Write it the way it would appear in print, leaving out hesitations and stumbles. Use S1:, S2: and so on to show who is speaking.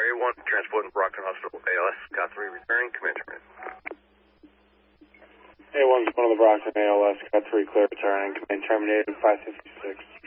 S1: A1, transporting Brockton Hospital, ALS, Scott 3, returning, come in, terminate.
S2: A1's one of the Brockton ALS, Scott 3, clear returning, come in, terminated, 556.